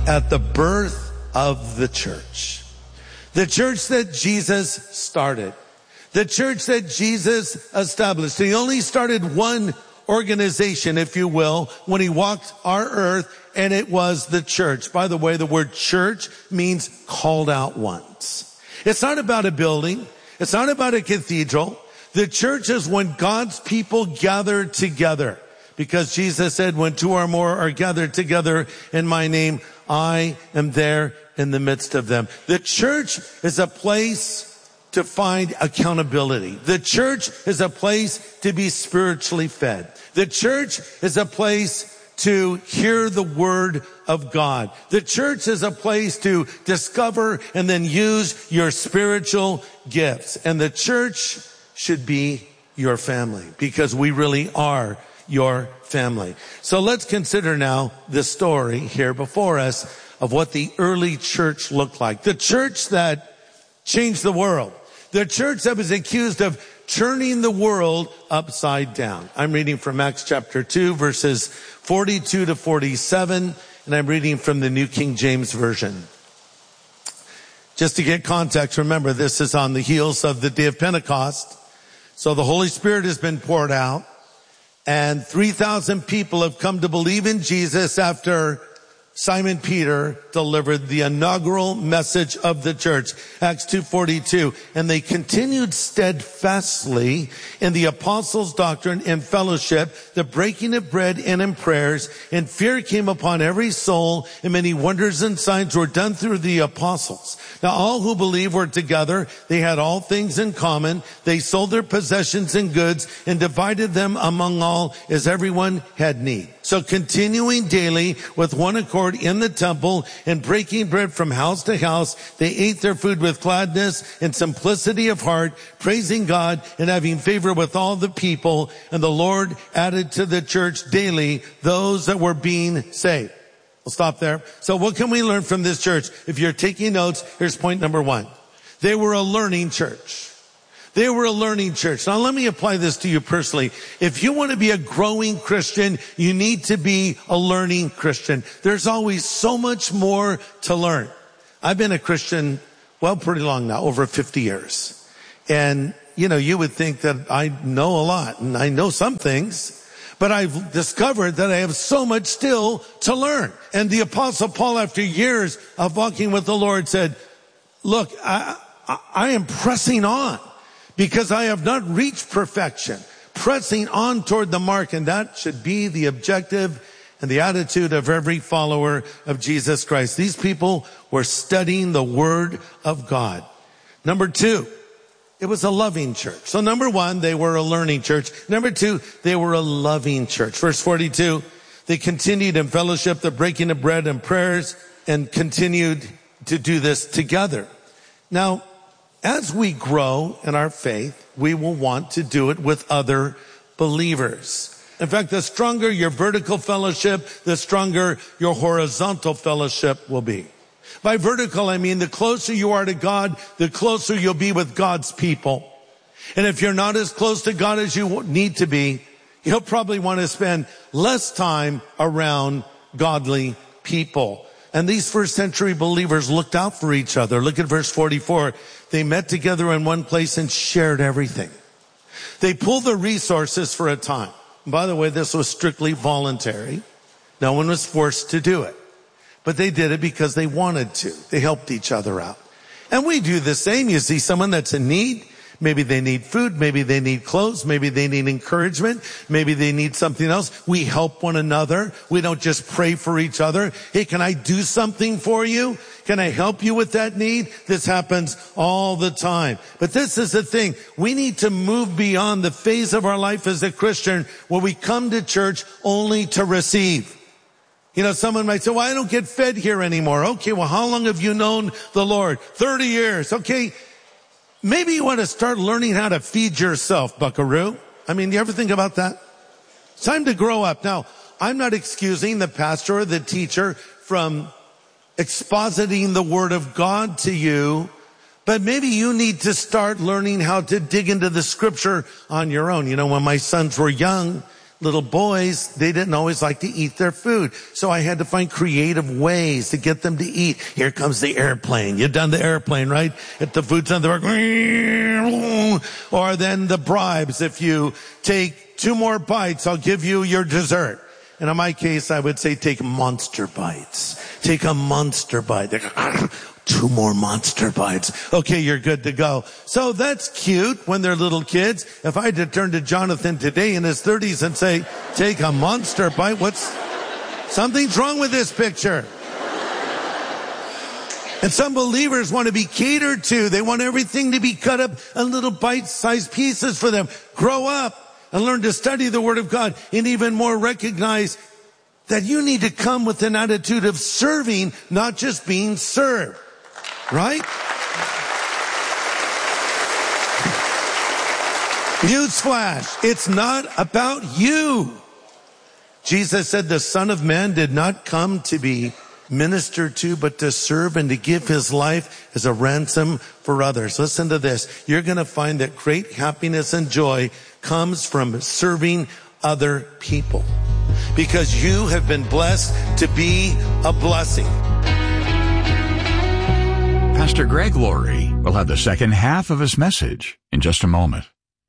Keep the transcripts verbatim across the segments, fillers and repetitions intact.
at the birth of the church. The church that Jesus started. The church that Jesus established. He only started one organization, if you will, when he walked our earth, and it was the church. By the way, the word church means called out ones. It's not about a building. It's not about a cathedral. The church is when God's people gather together. Because Jesus said, when two or more are gathered together in my name, I am there in the midst of them. The church is a place to find accountability. The church is a place to be spiritually fed. The church is a place to hear the word of God. The church is a place to discover and then use your spiritual gifts. And the church should be your family, because we really are your family. So let's consider now the story here before us of what the early church looked like. The church that changed the world. The church that was accused of turning the world upside down. I'm reading from Acts chapter two, verses forty-two to forty-seven, and I'm reading from the New King James Version. Just to get context, remember this is on the heels of the day of Pentecost. So the Holy Spirit has been poured out, and three thousand people have come to believe in Jesus after Simon Peter delivered the inaugural message of the church. Acts two forty-two. And they continued steadfastly in the apostles' doctrine and fellowship, the breaking of bread and in prayers. And fear came upon every soul, and many wonders and signs were done through the apostles. Now all who believed were together. They had all things in common. They sold their possessions and goods and divided them among all as everyone had need. So continuing daily with one accord in the temple and breaking bread from house to house, they ate their food with gladness and simplicity of heart, praising God and having favor with all the people. And the Lord added to the church daily those that were being saved. We'll stop there. So what can we learn from this church? If you're taking notes, here's point number one. They were a learning church. They were a learning church. Now let me apply this to you personally. If you want to be a growing Christian, you need to be a learning Christian. There's always so much more to learn. I've been a Christian, well, pretty long now, over fifty years. And, you know, you would think that I know a lot, and I know some things, but I've discovered that I have so much still to learn. And the Apostle Paul, after years of walking with the Lord, said, look, I, I, I am pressing on, because I have not reached perfection, pressing on toward the mark. And that should be the objective and the attitude of every follower of Jesus Christ. These people were studying the Word of God. Number two, it was a loving church. So number one, they were a learning church. Number two, they were a loving church. Verse forty-two, they continued in fellowship, the breaking of bread and prayers, and continued to do this together. Now, as we grow in our faith, we will want to do it with other believers. In fact, the stronger your vertical fellowship, the stronger your horizontal fellowship will be. By vertical, I mean the closer you are to God, the closer you'll be with God's people. And if you're not as close to God as you need to be, you'll probably want to spend less time around godly people. And these first century believers looked out for each other. Look at verse forty-four. They met together in one place and shared everything. They pooled their resources for a time. And by the way, this was strictly voluntary. No one was forced to do it. But they did it because they wanted to. They helped each other out. And we do the same. You see someone that's in need. Maybe they need food. Maybe they need clothes. Maybe they need encouragement. Maybe they need something else. We help one another. We don't just pray for each other. Hey, can I do something for you? Can I help you with that need? This happens all the time. But this is the thing. We need to move beyond the phase of our life as a Christian where we come to church only to receive. You know, someone might say, well, I don't get fed here anymore. Okay, well, how long have you known the Lord? thirty years. Okay. Maybe you want to start learning how to feed yourself, buckaroo. I mean, do you ever think about that? It's time to grow up. Now, I'm not excusing the pastor or the teacher from expositing the Word of God to you, but maybe you need to start learning how to dig into the Scripture on your own. You know, when my sons were young, little boys, they didn't always like to eat their food. So I had to find creative ways to get them to eat. Here comes the airplane. You've done the airplane, right? If the food's on the back, or then the bribes. If you take two more bites, I'll give you your dessert. And in my case, I would say take monster bites. Take a monster bite. Two more monster bites. Okay, you're good to go. So that's cute when they're little kids. If I had to turn to Jonathan today in his thirties and say, take a monster bite, what's, something's wrong with this picture. And some believers want to be catered to. They want everything to be cut up in little bite-sized pieces for them. Grow up and learn to study the Word of God, and even more recognize that you need to come with an attitude of serving, not just being served. Right? Newsflash, it's not about you. Jesus said the Son of Man did not come to be ministered to, but to serve and to give his life as a ransom for others. Listen to this. You're going to find that great happiness and joy comes from serving other people, because you have been blessed to be a blessing. Pastor Greg Laurie will have the second half of his message in just a moment.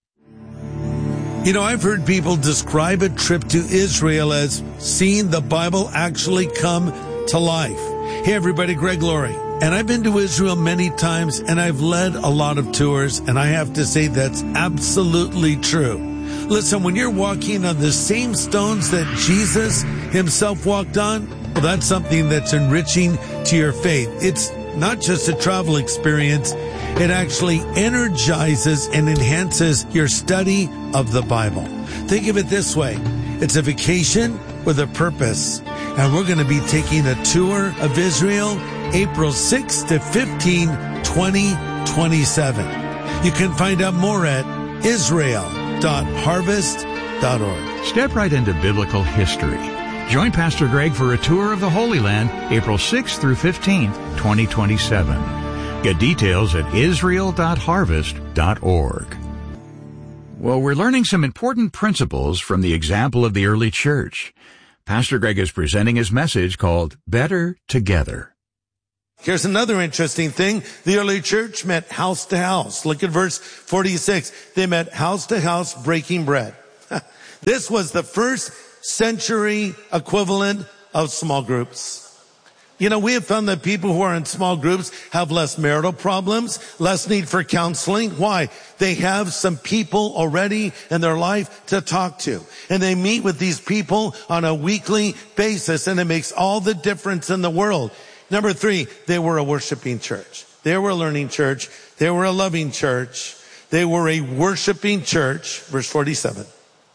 You know, I've heard people describe a trip to Israel as seeing the Bible actually come to life. Hey everybody, Greg Laurie. And I've been to Israel many times, and I've led a lot of tours, and I have to say that's absolutely true. Listen, when you're walking on the same stones that Jesus himself walked on, well, that's something that's enriching to your faith. It's not just a travel experience. It actually energizes and enhances your study of the Bible. Think of it this way. It's a vacation with a purpose. And we're going to be taking a tour of Israel April sixth to fifteenth, twenty twenty-seven. You can find out more at israel dot harvest dot org. Step right into biblical history. Join Pastor Greg for a tour of the Holy Land, April sixth through fifteenth, twenty twenty-seven. Get details at israel dot harvest dot org. Well, we're learning some important principles from the example of the early church. Pastor Greg is presenting his message called Better Together. Here's another interesting thing. The early church met house to house. Look at verse forty-six. They met house to house breaking bread. This was the first century equivalent of small groups. You know, we have found that people who are in small groups have less marital problems, less need for counseling. Why? They have some people already in their life to talk to. And they meet with these people on a weekly basis, and it makes all the difference in the world. Number three, they were a worshiping church. They were a learning church. They were a loving church. They were a worshiping church. Verse forty-seven.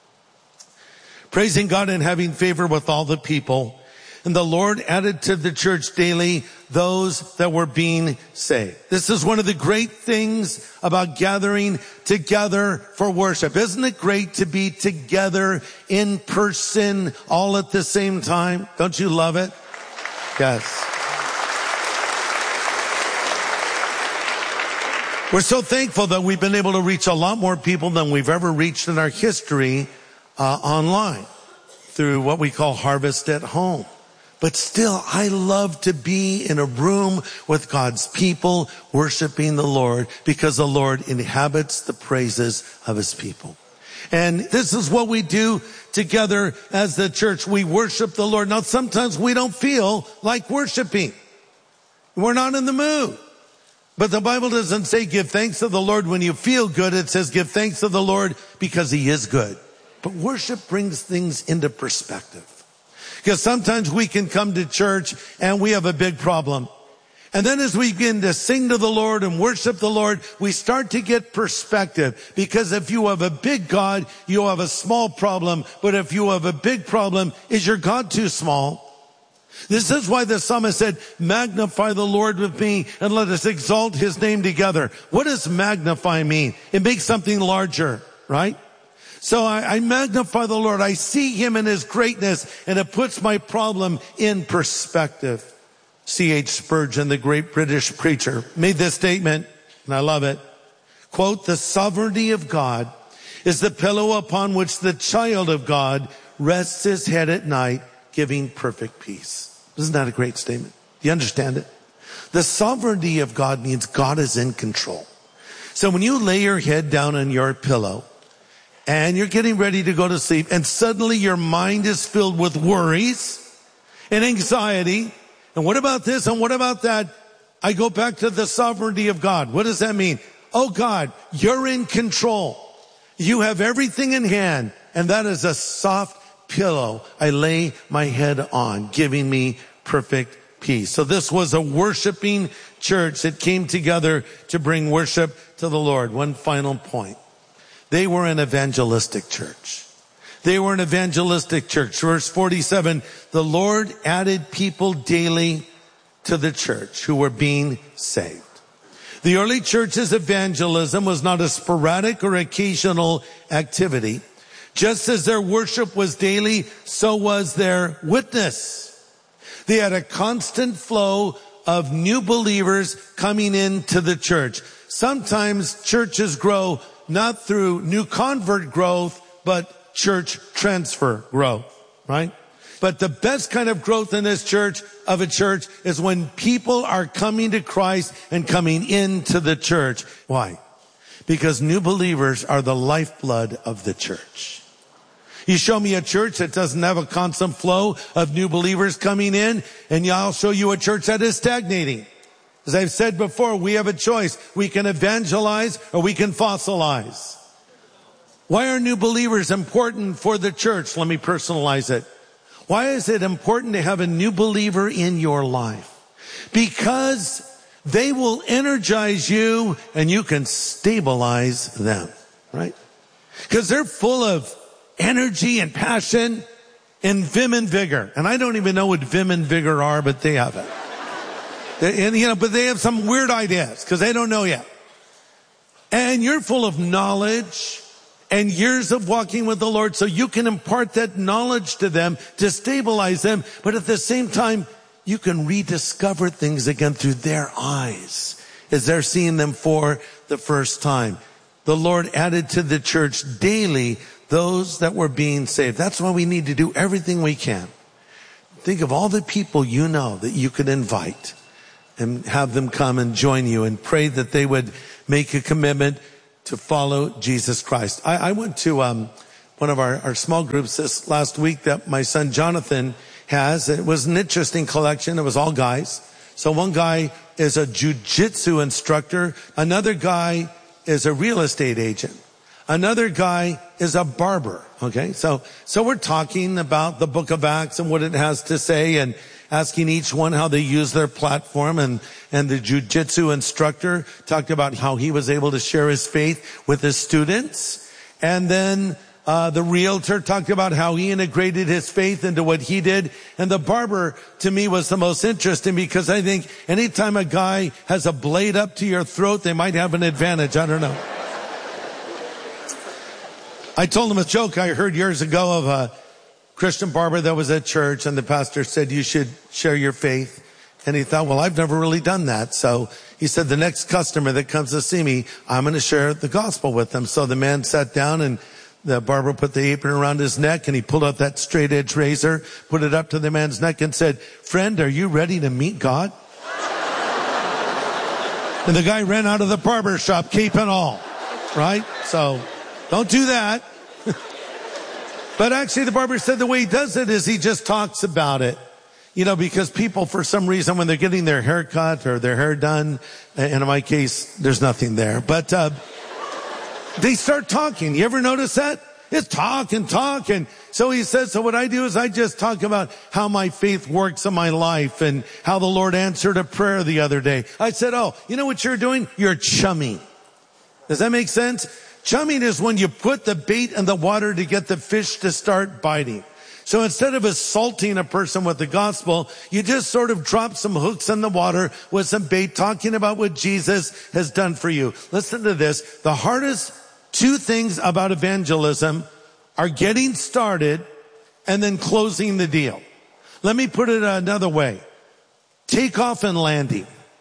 Praising God and having favor with all the people. And the Lord added to the church daily those that were being saved. This is one of the great things about gathering together for worship. Isn't it great to be together in person all at the same time? Don't you love it? Yes. We're so thankful that we've been able to reach a lot more people than we've ever reached in our history uh, online through what we call Harvest at Home. But still, I love to be in a room with God's people worshiping the Lord, because the Lord inhabits the praises of his people. And this is what we do together as the church. We worship the Lord. Now, sometimes we don't feel like worshiping. We're not in the mood. But the Bible doesn't say give thanks to the Lord when you feel good. It says give thanks to the Lord because he is good. But worship brings things into perspective. Because sometimes we can come to church and we have a big problem. And then as we begin to sing to the Lord and worship the Lord, we start to get perspective. Because if you have a big God, you have a small problem. But if you have a big problem, is your God too small? This is why the psalmist said, magnify the Lord with me and let us exalt his name together. What does magnify mean? It makes something larger, right? So I, I magnify the Lord. I see him in his greatness, and it puts my problem in perspective. C H Spurgeon, the great British preacher, made this statement, and I love it. Quote, the sovereignty of God is the pillow upon which the child of God rests his head at night, giving perfect peace. Isn't that a great statement? Do you understand it? The sovereignty of God means God is in control. So when you lay your head down on your pillow and you're getting ready to go to sleep and suddenly your mind is filled with worries and anxiety, and what about this and what about that? I go back to the sovereignty of God. What does that mean? Oh God, you're in control. You have everything in hand, and that is a soft pillow I lay my head on, giving me perfect peace. So this was a worshiping church that came together to bring worship to the Lord. One final point. They were an evangelistic church. They were an evangelistic church. Verse forty-seven, the Lord added people daily to the church who were being saved. The early church's evangelism was not a sporadic or occasional activity. Just as their worship was daily, so was their witness. They had a constant flow of new believers coming into the church. Sometimes churches grow not through new convert growth, but church transfer growth, right? But the best kind of growth in this church, of a church, is when people are coming to Christ and coming into the church. Why? Because new believers are the lifeblood of the church. You show me a church that doesn't have a constant flow of new believers coming in, and I'll show you a church that is stagnating. As I've said before, we have a choice. We can evangelize or we can fossilize. Why are new believers important for the church? Let me personalize it. Why is it important to have a new believer in your life? Because they will energize you and you can stabilize them, right? Because they're full of energy and passion and vim and vigor. And I don't even know what vim and vigor are, but they have it. They, and, you know, but they have some weird ideas because they don't know yet. And you're full of knowledge and years of walking with the Lord, so you can impart that knowledge to them to stabilize them. But at the same time, you can rediscover things again through their eyes as they're seeing them for the first time. The Lord added to the church daily those that were being saved. That's why we need to do everything we can. Think of all the people you know that you could invite and have them come and join you, and pray that they would make a commitment to follow Jesus Christ. I, I went to um, one of our, our small groups this last week that my son Jonathan has. It was an interesting collection. It was all guys. So one guy is a jujitsu instructor. Another guy is a real estate agent. Another guy is a barber. Okay. So, so we're talking about the book of Acts and what it has to say, and asking each one how they use their platform. And, and the jujitsu instructor talked about how he was able to share his faith with his students. And then, uh, the realtor talked about how he integrated his faith into what he did. And the barber, to me, was the most interesting, because I think anytime a guy has a blade up to your throat, they might have an advantage. I don't know. I told him a joke I heard years ago of a Christian barber that was at church, and the pastor said, you should share your faith. And he thought, well, I've never really done that. So he said, the next customer that comes to see me, I'm going to share the gospel with them. So the man sat down, and the barber put the apron around his neck, and he pulled out that straight edge razor, put it up to the man's neck and said, friend, are you ready to meet God? And the guy ran out of the barber shop, cape and all, right? So don't do that. But actually, the barber said the way he does it is he just talks about it. You know, because people, for some reason, when they're getting their hair cut or their hair done, and in my case, there's nothing there, but uh, they start talking. You ever notice that? It's talk and talk. And so he says, so what I do is I just talk about how my faith works in my life and how the Lord answered a prayer the other day. I said, oh, you know what you're doing? You're chumming. Does that make sense? Chumming is when you put the bait in the water to get the fish to start biting. So instead of assaulting a person with the gospel, you just sort of drop some hooks in the water with some bait, talking about what Jesus has done for you. Listen to this. The hardest two things about evangelism are getting started and then closing the deal. Let me put it another way. Takeoff and landing.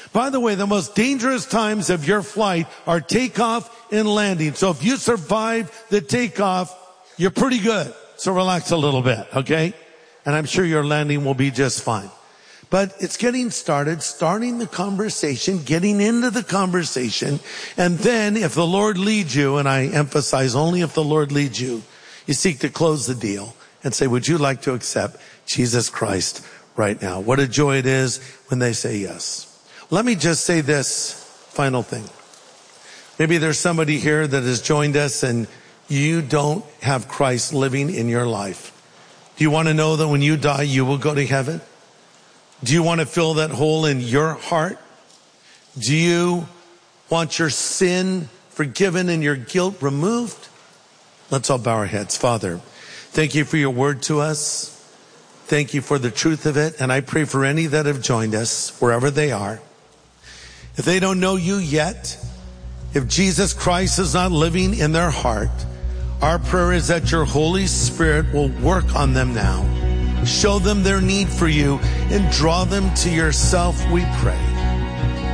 By the way, the most dangerous times of your flight are takeoff and landing. So if you survive the takeoff, you're pretty good. So relax a little bit, okay? And I'm sure your landing will be just fine. But it's getting started, starting the conversation, getting into the conversation. And then if the Lord leads you, and I emphasize only if the Lord leads you, you seek to close the deal and say, would you like to accept Jesus Christ right now? What a joy it is when they say yes. Let me just say this final thing. Maybe there's somebody here that has joined us and you don't have Christ living in your life. Do you want to know that when you die, you will go to heaven? Do you want to fill that hole in your heart? Do you want your sin forgiven and your guilt removed? Let's all bow our heads. Father, thank you for your word to us. Thank you for the truth of it. And I pray for any that have joined us, wherever they are. If they don't know you yet, if Jesus Christ is not living in their heart, our prayer is that your Holy Spirit will work on them now. Show them their need for you and draw them to yourself, we pray.